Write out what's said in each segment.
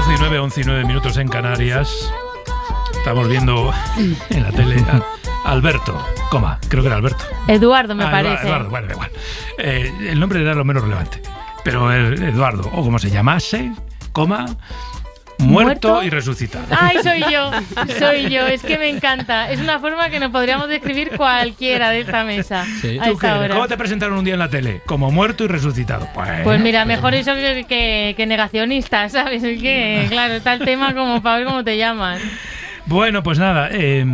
11 y 9 minutos en Canarias. Estamos viendo en la tele a Alberto, creo que era Alberto. Eduardo, me parece. Eduardo, bueno, igual. El nombre era lo menos relevante. Pero Eduardo, o como se llamase, muerto y resucitado. Ay, soy yo, es que me encanta. Es una forma que nos podríamos describir cualquiera de esta mesa. Sí. ¿Tú qué? ¿Cómo te presentaron un día en la tele? Como muerto y resucitado. Pues mira, mejor eso que negacionista, ¿sabes? Es que, claro, está el tema como para ver cómo te llaman. Bueno, pues nada,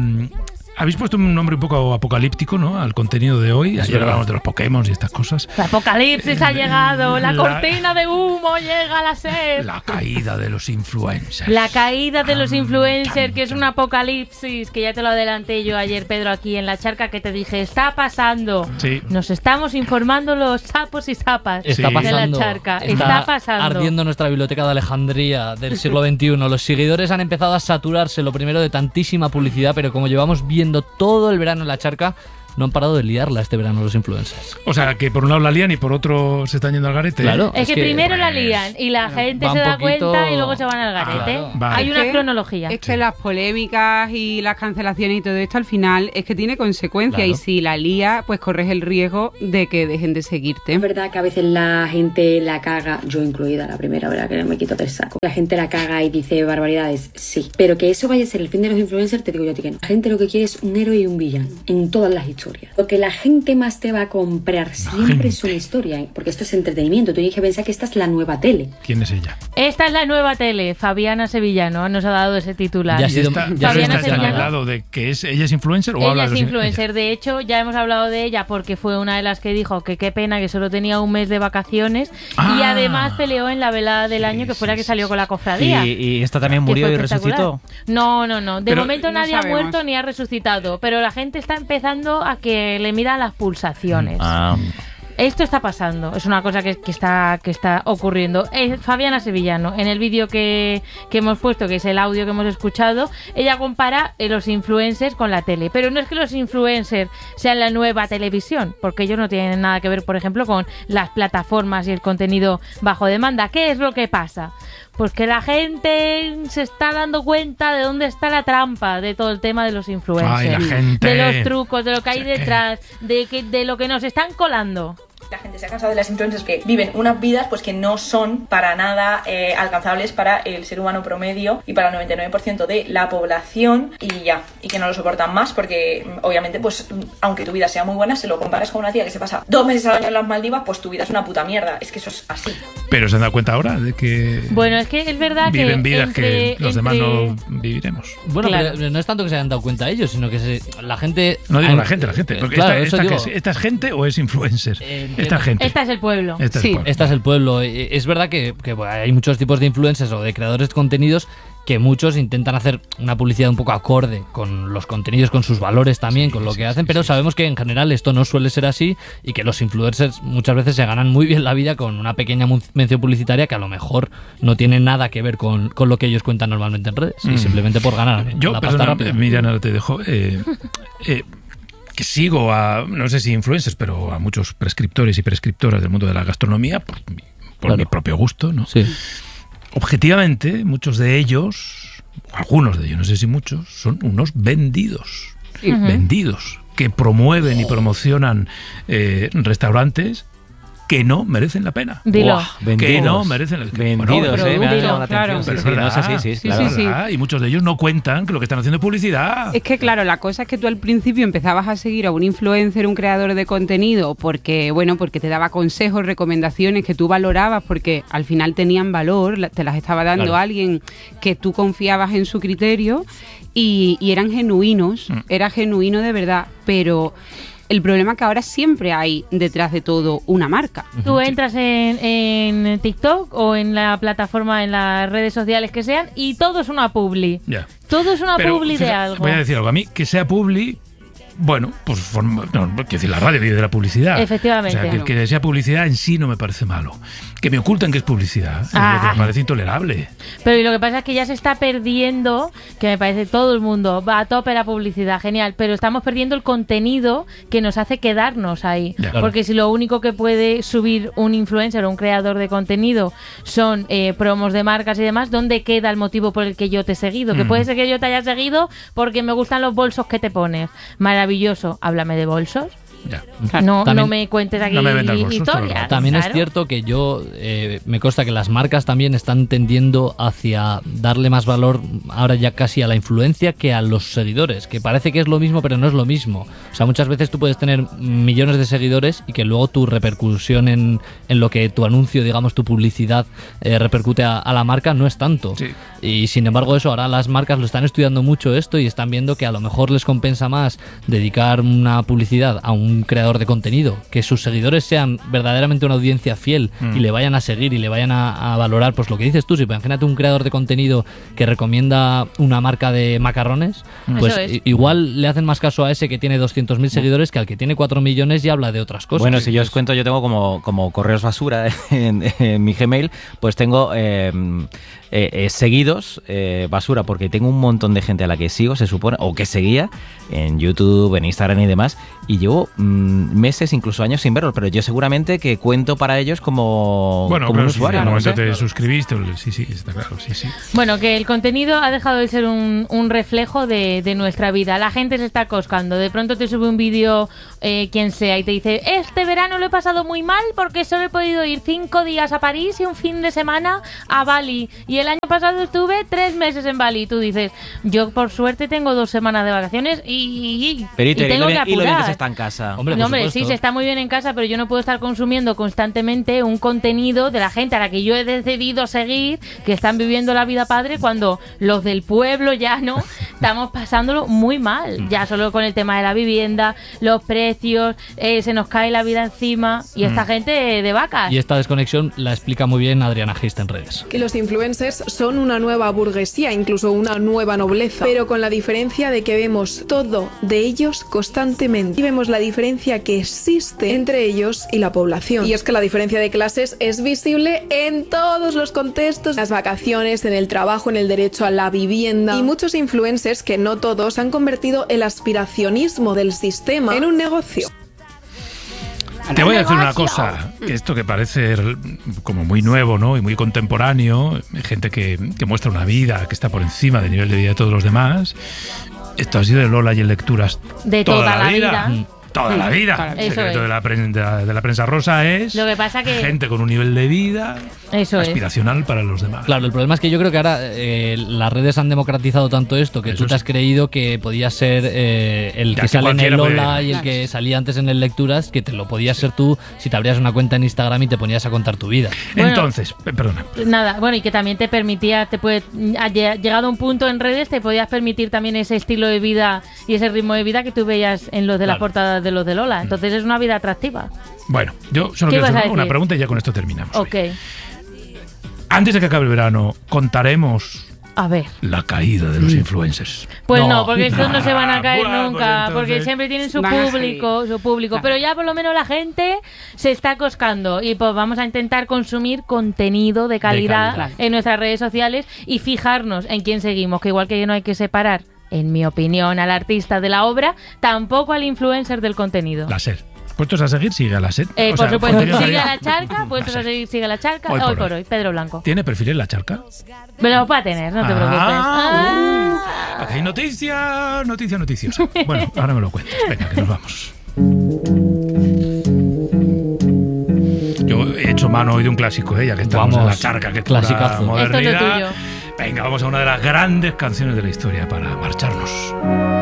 habéis puesto un nombre un poco apocalíptico, ¿no? Al contenido de hoy. Ayer hablamos de los Pokémon y estas cosas. El apocalipsis ha llegado, la cortina de humo llega a la SER. La caída de los influencers. La caída de los influencers, que es un apocalipsis, que ya te lo adelanté yo ayer, Pedro, aquí en La Charca, que te dije, está pasando. Sí. Nos estamos informando los sapos y sapas de La Charca. Está pasando. Ardiendo nuestra biblioteca de Alejandría del siglo XXI. Los seguidores han empezado a saturarse, lo primero, de tantísima publicidad, pero como llevamos viendo todo el verano en La Charca, no han parado de liarla este verano los influencers. O sea, que por un lado la lían y por otro se están yendo al garete. Claro. Es que primero la lían y la gente se da cuenta y luego se van al garete. Vale. Hay una cronología. Es que las polémicas y las cancelaciones y todo esto al final es que tiene consecuencias, y si la lía, pues corres el riesgo de que dejen de seguirte. Es verdad que a veces la gente la caga, yo incluida la primera, verdad que no me quito del saco. La gente la caga y dice barbaridades, sí. Pero que eso vaya a ser el fin de los influencers, te digo yo a ti que no. La gente lo que quiere es un héroe y un villano en todas las historias. Lo que la gente más te va a comprar siempre es una historia, porque esto es entretenimiento. Tú tienes que pensar que esta es la nueva tele. ¿Quién es ella? Esta es la nueva tele. Fabiana Sevillano nos ha dado ese titular. ¿Ya está hablado de que ella es influencer o ella habla es de influencer. De hecho, ya hemos hablado de ella porque fue una de las que dijo que qué pena que solo tenía un mes de vacaciones y además peleó en la velada del año, que fue la que salió con la cofradía. ¿Y esta también murió y resucitó? No. De momento nadie ha muerto ni ha resucitado, pero la gente está empezando a que le midan las pulsaciones. Esto está pasando, es una cosa que está ocurriendo. Fabiana Sevillano, en el vídeo que hemos puesto, que es el audio que hemos escuchado, ella compara los influencers con la tele. Pero no es que los influencers sean la nueva televisión, porque ellos no tienen nada que ver, por ejemplo, con las plataformas y el contenido bajo demanda. ¿Qué es lo que pasa? Pues que la gente se está dando cuenta de dónde está la trampa de todo el tema de los influencers. Ay, la gente. De los trucos, de lo que hay detrás, de lo que nos están colando. La gente se ha cansado de las influencers que viven unas vidas pues que no son para nada alcanzables para el ser humano promedio y para el 99% de la población, y que no lo soportan más, porque obviamente pues aunque tu vida sea muy buena, si lo comparas con una tía que se pasa 2 meses al año en las Maldivas, pues tu vida es una puta mierda. Es que eso es así. Pero se han dado cuenta ahora de que bueno, es que es verdad viven que vidas que los demás no viviremos. Bueno, claro. Pero no es tanto que se hayan dado cuenta ellos, sino que la gente... No digo la gente, porque claro, ¿esta es gente o es influencer? Esta gente. Esta es el pueblo. Esta es el pueblo. Es verdad que hay muchos tipos de influencers o de creadores de contenidos que muchos intentan hacer una publicidad un poco acorde con los contenidos, con sus valores también, con lo que hacen, pero sabemos que en general esto no suele ser así y que los influencers muchas veces se ganan muy bien la vida con una pequeña mención publicitaria que a lo mejor no tiene nada que ver con lo que ellos cuentan normalmente en redes, y simplemente por ganar la pasta rápida. Mira, no te dejo... que sigo a, no sé si influencers, pero a muchos prescriptores y prescriptoras del mundo de la gastronomía por mi propio gusto, ¿no? Sí. Objetivamente, muchos de ellos, algunos de ellos, no sé si muchos, son unos vendidos. Vendidos, que promueven y promocionan restaurantes que no merecen la pena. Dilo. Que no merecen la pena. Vendidos, me ha llamado la claro. atención. Pero No es así, sí, claro. Y muchos de ellos no cuentan que lo que están haciendo es publicidad. Es que claro, la cosa es que tú al principio empezabas a seguir a un influencer, un creador de contenido, porque te daba consejos, recomendaciones que tú valorabas, porque al final tenían valor, te las estaba dando alguien que tú confiabas en su criterio y eran genuinos, era genuino de verdad, pero... El problema es que ahora siempre hay detrás de todo una marca. Tú entras en TikTok o en la plataforma, en las redes sociales que sean, y todo es una publi. Ya. Todo es una Pero, publi de algo. Voy a decir algo. A mí, que sea publi, Bueno, pues quiero decir, la radio vive de la publicidad. Efectivamente. O sea, que sea publicidad en sí no me parece malo. Que me oculten que es publicidad es lo que me parece intolerable. Pero y lo que pasa es que ya se está perdiendo, que me parece todo el mundo va a tope la publicidad, genial, pero estamos perdiendo el contenido que nos hace quedarnos ahí. Ya, porque si lo único que puede subir un influencer o un creador de contenido son promos de marcas y demás, ¿dónde queda el motivo por el que yo te he seguido? Que puede ser que yo te haya seguido porque me gustan los bolsos que te pones. Maravilloso, háblame de bolsos. Ya. No También, me cuentes aquí historias. También es cierto que me consta que las marcas también están tendiendo hacia darle más valor ahora ya casi a la influencia que a los seguidores, que parece que es lo mismo pero no es lo mismo. O sea, muchas veces tú puedes tener millones de seguidores y que luego tu repercusión en lo que tu anuncio, digamos, tu publicidad repercute a la marca no es tanto. Sí. Y sin embargo eso, ahora las marcas lo están estudiando mucho esto y están viendo que a lo mejor les compensa más dedicar una publicidad a un creador de contenido, que sus seguidores sean verdaderamente una audiencia fiel y le vayan a seguir y le vayan a valorar, pues lo que dices tú, si imagínate un creador de contenido que recomienda una marca de macarrones, pues igual le hacen más caso a ese que tiene 200.000 seguidores que al que tiene 4 millones y habla de otras cosas. Bueno, si yo os cuento, yo tengo como correos basura en mi Gmail, pues tengo seguidos basura, porque tengo un montón de gente a la que sigo, se supone, o que seguía en YouTube, en Instagram y demás, y llevo meses, incluso años sin verlos, pero yo seguramente que cuento para ellos como un usuario. En el momento te suscribiste, sí, está claro, sí. Bueno, que el contenido ha dejado de ser un reflejo de nuestra vida. La gente se está coscando. De pronto te sube un vídeo quien sea y te dice, este verano lo he pasado muy mal porque solo he podido ir 5 días a París y un fin de semana a Bali. Y el año pasado estuve 3 meses en Bali. Y tú dices, yo por suerte tengo 2 semanas de vacaciones y tengo que apurar. Y lo bien que se está en casa. Hombre, sí, se está muy bien en casa, pero yo no puedo estar consumiendo constantemente un contenido de la gente a la que yo he decidido seguir, que están viviendo la vida padre, cuando los del pueblo ya no estamos pasándolo muy mal. Ya solo con el tema de la vivienda, los precios, se nos cae la vida encima y esta gente de vacas. Y esta desconexión la explica muy bien Adriana Gist en redes. Que los influencers son una nueva burguesía, incluso una nueva nobleza, pero con la diferencia de que vemos todo de ellos constantemente y vemos la diferencia que existe entre ellos y la población. Y es que la diferencia de clases es visible en todos los contextos, en las vacaciones, en el trabajo, en el derecho a la vivienda. Y muchos influencers, que no todos, han convertido el aspiracionismo del sistema en un negocio. Te voy a decir una cosa, que esto que parece como muy nuevo, ¿no? Y muy contemporáneo, gente que muestra una vida que está por encima del nivel de vida de todos los demás. Esto ha sido de Lola y en lecturas de toda la vida. Toda la vida. El secreto de la prensa rosa es lo que pasa que gente con un nivel de vida aspiracional para los demás. Claro, el problema es que yo creo que ahora las redes han democratizado tanto esto que tú te has creído que podía ser el que sale en el Lola y el que salía antes en el Lecturas, que te lo podías ser tú si te abrías una cuenta en Instagram y te ponías a contar tu vida. Bueno, entonces, perdona. Nada, bueno, y que también te permitía, llegado a un punto en redes, te podías permitir también ese estilo de vida y ese ritmo de vida que tú veías en los de las portadas de los de Lola. Entonces es una vida atractiva. Bueno, yo solo quiero hacer una pregunta y ya con esto terminamos. Ok. Antes de que acabe el verano, contaremos la caída de los influencers. Pues no, porque estos no se van a caer nunca, pues porque siempre tienen su público. Pero ya por lo menos la gente se está coscando y pues vamos a intentar consumir contenido de calidad en nuestras redes sociales y fijarnos en quién seguimos, que igual que no hay que separar, en mi opinión, al artista de la obra, tampoco al influencer del contenido. La SER. Puestos a seguir, sigue a la SER. Por supuesto, sigue a la Charca, puestos a seguir, sigue a la Charca. Hoy por hoy, Pedro Blanco. ¿Tiene perfil en la Charca? Me lo va a tener, no te preocupes. Aquí hay noticiosa. Bueno, ahora me lo cuentas. Venga, que nos vamos. Yo he hecho mano hoy de un clásico, ya que estamos en la Charca, que es pura modernidad. Esto es lo tuyo. Venga, vamos a una de las grandes canciones de la historia para marcharnos.